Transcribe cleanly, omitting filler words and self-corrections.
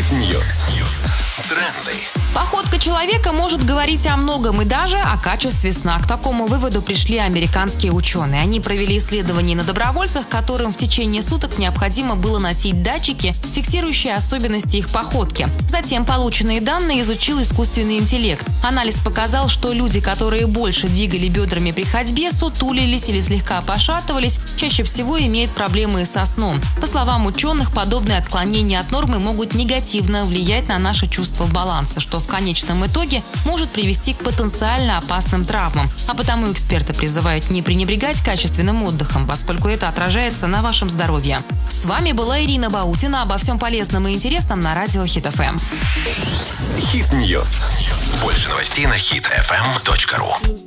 Хит-ньюс. Тренды. Походка человека может говорить о многом и даже о качестве сна. К такому выводу пришли американские ученые. Они провели исследования на добровольцах, которым в течение суток необходимо было носить датчики, фиксирующие особенности их походки. Затем полученные данные изучил искусственный интеллект. Анализ показал, что люди, которые больше двигали бедрами при ходьбе, сутулились или слегка пошатывались, чаще всего имеют проблемы со сном. По словам ученых, подобные отклонения от нормы могут негативно влиять на наше чувство баланса, что в конечном итоге может привести к потенциально опасным травмам. А потому эксперты призывают не пренебрегать качественным отдыхом, поскольку это отражается на вашем здоровье. С вами была Ирина Баутина. Обо всем полезном и интересном на радио Хит ФМ. Хит-ньюс. Больше новостей на hitfm.ru.